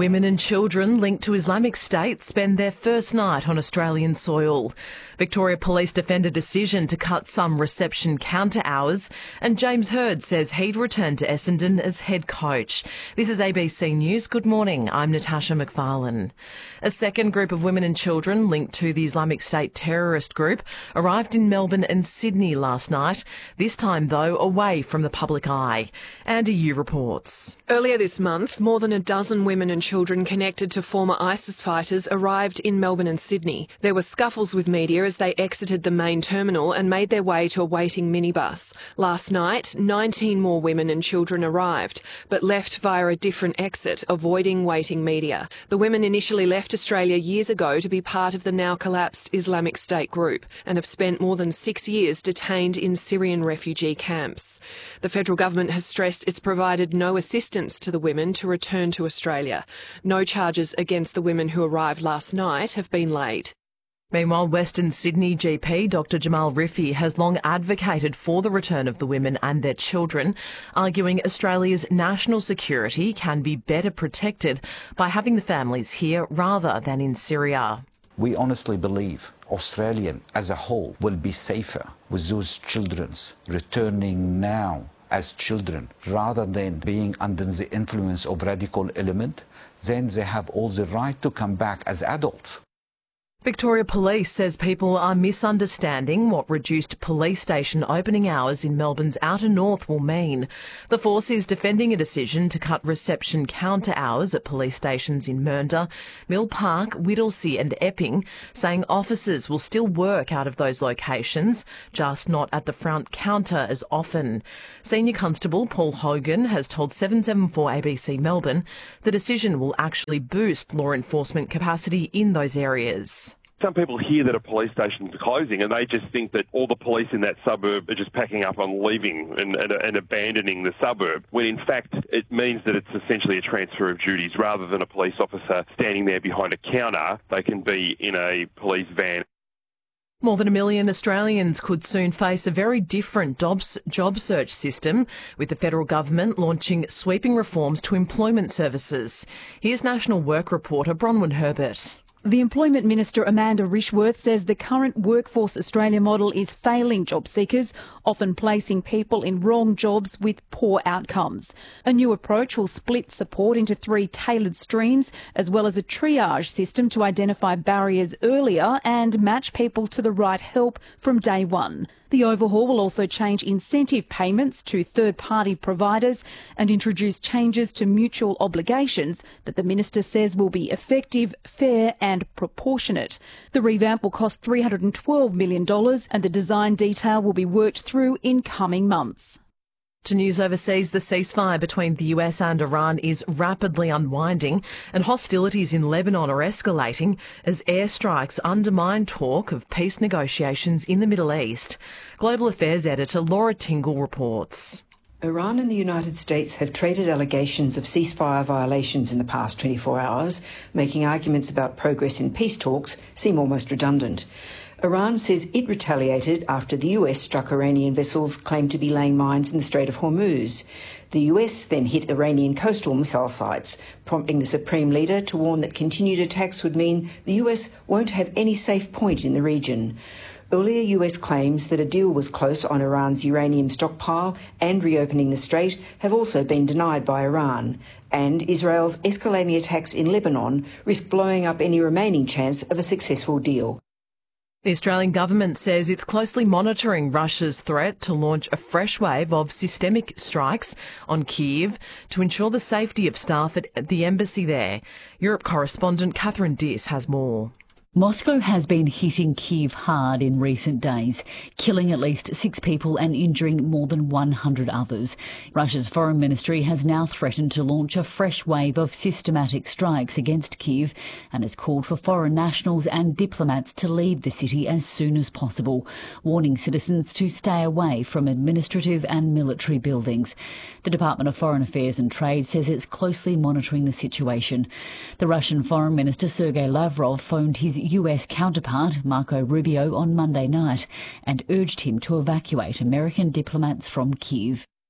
Women and children linked to Islamic State spend their first night on Australian soil. Victoria Police defend a decision to cut some reception counter hours, and James Hird says he'd return to Essendon as head coach. This is ABC News. Good morning. I'm Natasha McFarlane. A second group of women and children linked to the Islamic State terrorist group arrived in Melbourne and Sydney last night, this time, though, away from the public eye. Andy Yu reports. Earlier this month, more than a dozen women and children connected to former ISIS fighters arrived in Melbourne and Sydney. There were scuffles with media as they exited the main terminal and made their way to a waiting minibus. Last night, 19 more women and children arrived, but left via a different exit, avoiding waiting media. The women initially left Australia years ago to be part of the now collapsed Islamic State group and have spent more than 6 years detained in Syrian refugee camps. The federal government has stressed it's provided no assistance to the women to return to Australia. No charges against the women who arrived last night have been laid. Meanwhile, Western Sydney GP Dr Jamal Rifi has long advocated for the return of the women and their children, arguing Australia's national security can be better protected by having the families here rather than in Syria. We honestly believe Australia as a whole will be safer with those children returning now as children rather than being under the influence of radical element. Then they have all the right to come back as adults. Victoria Police says people are misunderstanding what reduced police station opening hours in Melbourne's outer north will mean. The force is defending a decision to cut reception counter hours at police stations in Mernda, Mill Park, Whittlesea and Epping, saying officers will still work out of those locations, just not at the front counter as often. Senior Constable Paul Hogan has told 774 ABC Melbourne the decision will actually boost law enforcement capacity in those areas. Some people hear that a police station is closing and they just think that all the police in that suburb are just packing up and leaving and abandoning the suburb, when in fact it means that it's essentially a transfer of duties. Rather than a police officer standing there behind a counter, they can be in a police van. More than 1 million Australians could soon face a very different job search system, with the federal government launching sweeping reforms to employment services. Here's National Work reporter Bronwyn Herbert. The Employment Minister Amanda Rishworth says the current Workforce Australia model is failing job seekers, often placing people in wrong jobs with poor outcomes. A new approach will split support into 3 tailored streams, as well as a triage system to identify barriers earlier and match people to the right help from day one. The overhaul will also change incentive payments to third-party providers and introduce changes to mutual obligations that the Minister says will be effective, fair and proportionate. The revamp will cost $312 million and the design detail will be worked through in coming months. To news overseas, the ceasefire between the US and Iran is rapidly unwinding and hostilities in Lebanon are escalating as airstrikes undermine talk of peace negotiations in the Middle East. Global Affairs editor Laura Tingle reports. Iran and the United States have traded allegations of ceasefire violations in the past 24 hours, making arguments about progress in peace talks seem almost redundant. Iran says it retaliated after the US struck Iranian vessels claimed to be laying mines in the Strait of Hormuz. The US then hit Iranian coastal missile sites, prompting the Supreme Leader to warn that continued attacks would mean the US won't have any safe point in the region. Earlier US claims that a deal was close on Iran's uranium stockpile and reopening the strait have also been denied by Iran. And Israel's escalating attacks in Lebanon risk blowing up any remaining chance of a successful deal. The Australian government says it's closely monitoring Russia's threat to launch a fresh wave of systemic strikes on Kyiv to ensure the safety of staff at the embassy there. Europe correspondent Catherine Diss has more. Moscow has been hitting Kyiv hard in recent days, killing at least 6 people and injuring more than 100 others. Russia's foreign ministry has now threatened to launch a fresh wave of systematic strikes against Kyiv and has called for foreign nationals and diplomats to leave the city as soon as possible, warning citizens to stay away from administrative and military buildings. The Department of Foreign Affairs and Trade says it's closely monitoring the situation. The Russian Foreign Minister Sergei Lavrov phoned his US counterpart, Marco Rubio, on Monday night and urged him to evacuate American diplomats from Kyiv.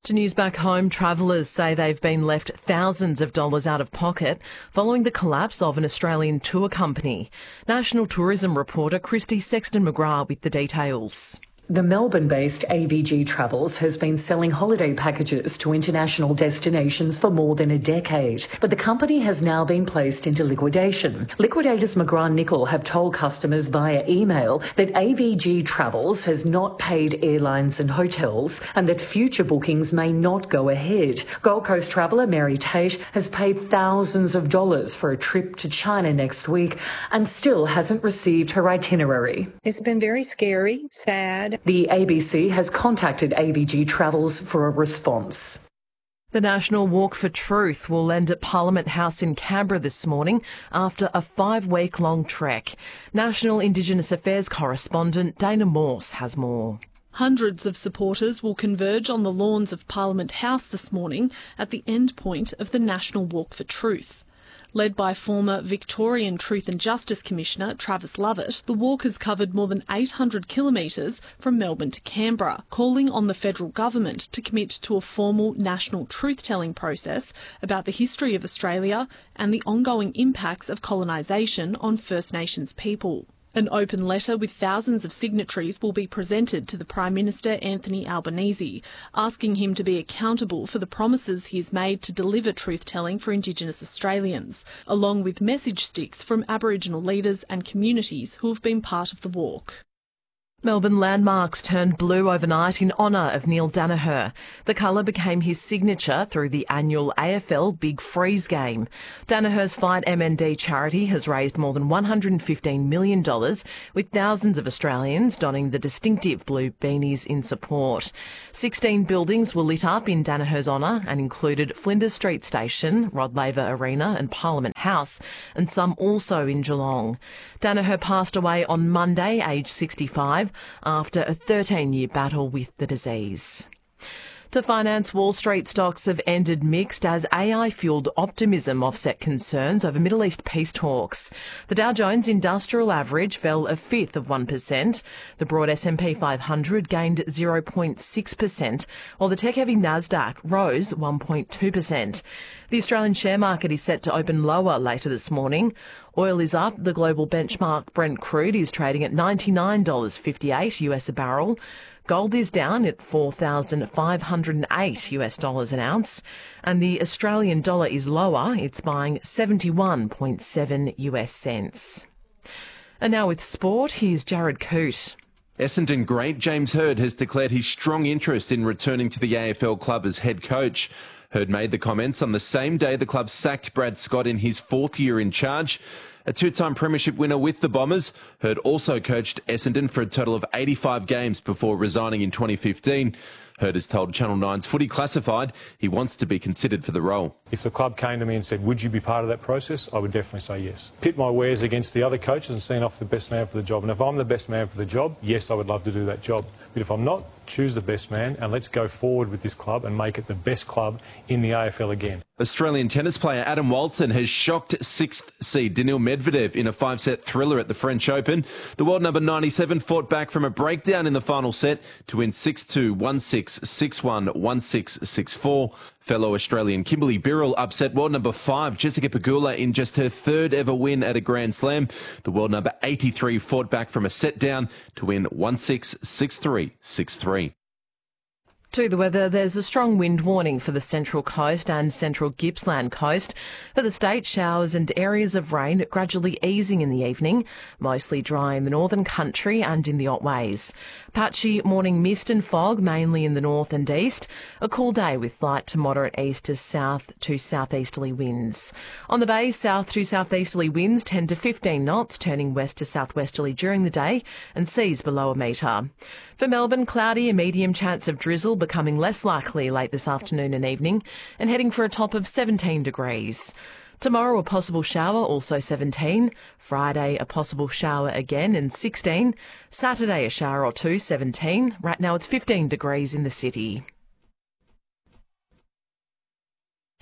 To news back home, travellers say they've been left thousands of dollars out of pocket following the collapse of an Australian tour company. National Tourism reporter Christy Sexton-McGrath with the details. The Melbourne-based AVG Travels has been selling holiday packages to international destinations for more than a decade, but the company has now been placed into liquidation. Liquidators McGrath-Nicol have told customers via email that AVG Travels has not paid airlines and hotels and that future bookings may not go ahead. Gold Coast traveller Mary Tate has paid thousands of dollars for a trip to China next week and still hasn't received her itinerary. It's been very scary, sad. The ABC has contacted AVG Travels for a response. The National Walk for Truth will end at Parliament House in Canberra this morning after a 5-week-long trek. National Indigenous Affairs correspondent Dana Morse has more. Hundreds of supporters will converge on the lawns of Parliament House this morning at the end point of the National Walk for Truth. Led by former Victorian Truth and Justice Commissioner Travis Lovett, the walk has covered more than 800 kilometres from Melbourne to Canberra, calling on the federal government to commit to a formal national truth-telling process about the history of Australia and the ongoing impacts of colonisation on First Nations people. An open letter with thousands of signatories will be presented to the Prime Minister Anthony Albanese, asking him to be accountable for the promises he has made to deliver truth-telling for Indigenous Australians, along with message sticks from Aboriginal leaders and communities who have been part of the walk. Melbourne landmarks turned blue overnight in honour of Neil Daniher. The colour became his signature through the annual AFL Big Freeze game. Daniher's Fight MND charity has raised more than $115 million, with thousands of Australians donning the distinctive blue beanies in support. 16 buildings were lit up in Daniher's honour and included Flinders Street Station, Rod Laver Arena and Parliament House, and some also in Geelong. Daniher passed away on Monday, aged 65, after a 13-year battle with the disease. To finance, Wall Street stocks have ended mixed as AI-fuelled optimism offset concerns over Middle East peace talks. The Dow Jones Industrial Average fell 0.1%. The broad S&P 500 gained 0.6%, while the tech-heavy Nasdaq rose 1.2%. The Australian share market is set to open lower later this morning. Oil is up. The global benchmark Brent crude is trading at $99.58 US a barrel. Gold is down at $4,508 US dollars an ounce, and the Australian dollar is lower. It's buying 71.7 US cents. And now with sport, here's Jared Coote. Essendon great James Hird has declared his strong interest in returning to the AFL club as head coach. Hird made the comments on the same day the club sacked Brad Scott in his 4th year in charge. A 2-time premiership winner with the Bombers, Hird also coached Essendon for a total of 85 games before resigning in 2015. Hird has told Channel 9's Footy Classified he wants to be considered for the role. If the club came to me and said, would you be part of that process, I would definitely say yes. Pit my wares against the other coaches and send off the best man for the job. And if I'm the best man for the job, yes, I would love to do that job. But if I'm not, choose the best man and let's go forward with this club and make it the best club in the AFL again. Australian tennis player Adam Walton has shocked 6th seed Daniil Medvedev in a 5-set thriller at the French Open. The world number 97 fought back from a breakdown in the final set to win 6-2, 1-6, 6-1, 1-6, 6-4. Fellow Australian Kimberly Birrell upset world number 5 Jessica Pegula in just her 3rd ever win at a Grand Slam. The world number 83 fought back from a set down to win 1-6, 6-3, 6-3. To the weather, there's a strong wind warning for the Central Coast and Central Gippsland Coast. For the state, showers and areas of rain gradually easing in the evening, mostly dry in the northern country and in the Otways. Patchy morning mist and fog, mainly in the north and east. A cool day with light to moderate east to south to southeasterly winds. On the bay, south to southeasterly winds 10 to 15 knots, turning west to southwesterly during the day and seas below a metre. For Melbourne, cloudy, a medium chance of drizzle, becoming less likely late this afternoon and evening, and heading for a top of 17 degrees. Tomorrow, a possible shower, also 17. Friday, a possible shower again, and 16. Saturday, a shower or two, 17. Right now, it's 15 degrees in the city.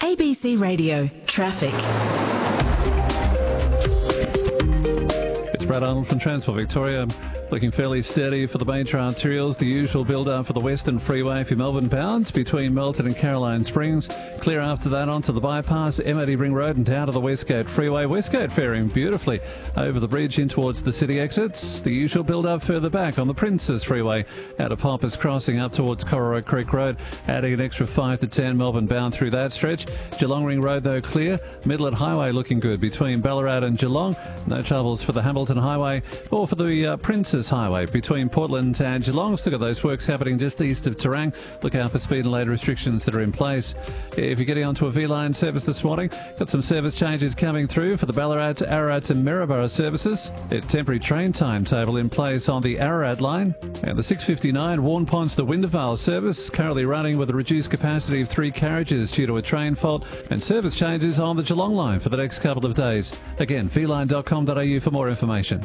ABC Radio Traffic. It's Brad Arnold from Transport Victoria. Looking fairly steady for the major arterials. The usual build-up for the Western Freeway for Melbourne bound between Melton and Caroline Springs. Clear after that onto the bypass, MOD Ring Road and down to the Westgate Freeway. Westgate faring beautifully over the bridge in towards the city exits. The usual build-up further back on the Princes Freeway out of Poppers Crossing up towards Cororoy Creek Road, adding an extra 5 to 10 Melbourne bound through that stretch. Geelong Ring Road though clear. Midland Highway looking good between Ballarat and Geelong. No troubles for the Hamilton Highway or for the Princes Highway between Portland and Geelong. Still got those works happening just east of Terang. Look out for speed and later restrictions that are in place. If you're getting onto a V-Line service this morning, got some service changes coming through for the Ballarat, Ararat and Maryborough services. There's temporary train timetable in place on the Ararat line. And the 659 Warn Ponds to Windervale service currently running with a reduced capacity of 3 carriages due to a train fault, and service changes on the Geelong line for the next couple of days. Again, vline.com.au for more information.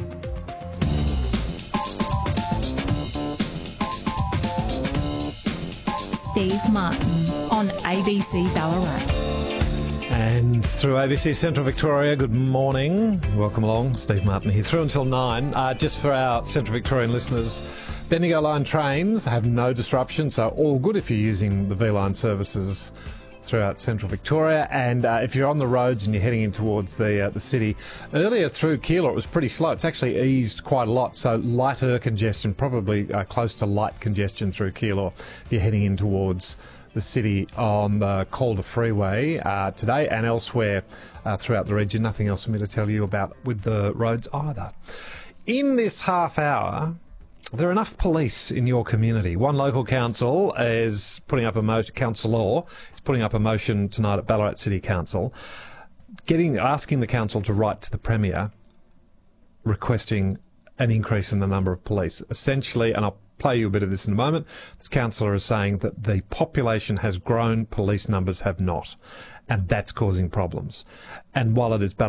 Steve Martin on ABC Ballarat. And through ABC Central Victoria, good morning. Welcome along. Steve Martin here. Through until 9. Just for our Central Victorian listeners, Bendigo Line trains have no disruption, so all good if you're using the V-Line services throughout Central Victoria. And if you're on the roads and you're heading in towards the city, earlier through Keilor it was pretty slow. It's actually eased quite a lot, so lighter congestion, probably close to light congestion through Keilor if you're heading in towards the city on the Calder Freeway today and elsewhere throughout the region. Nothing else for me to tell you about with the roads either. In this half hour, there are enough police in your community. One local council is putting up a motion, councillor is putting up a motion tonight at Ballarat City Council, asking the council to write to the Premier requesting an increase in the number of police. Essentially, and I'll play you a bit of this in a moment, this councillor is saying that the population has grown, police numbers have not, and that's causing problems. And while it is